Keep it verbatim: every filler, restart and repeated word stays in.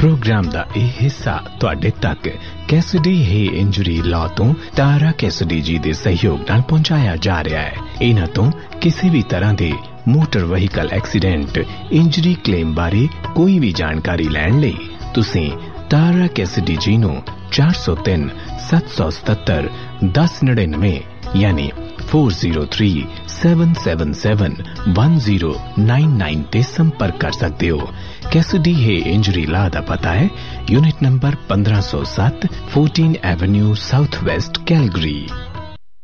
Programme दा ਇਹ ਹਿੱਸਾ ਤੁਹਾਡੇ ਤੱਕ ਕੈਸਡੀ ਹੈ ਇੰਜਰੀ ਲਾਅ ਤੋਂ ਤਾਰਾ ਕੈਸਡੀ ਜੀ ਦੇ ਸਹਿਯੋਗ ਨਾਲ ਪਹੁੰਚਾਇਆ ਜਾ ਰਿਹਾ ਹੈ। ਇਹਨਾਂ ਤੋਂ ਕਿਸੇ ਵੀ ਤਰ੍ਹਾਂ ਦੇ motor vehicle accident injury claim ਬਾਰੇ ਕੋਈ ਵੀ ਜਾਣਕਾਰੀ ਲੈਣ ਲਈ ਤੁਸੀਂ ਤਾਰਾ ਕੈਸਡੀ ਜੀ ਨੂੰ ਚਾਰ ਸੌ ਤਿੰਨ ਸੱਤ ਸੌ ਸਤੱਤਰ ਦਸ ਨੜਿਨਵੇਂ यानी four zero three seven seven seven one zero nine nine ते संपर्क कर सकते हो। कैसिडी है इंजरी ला दा पता है यूनिट नंबर पंद्रह सौ सात fourteen Avenue south west Calgary.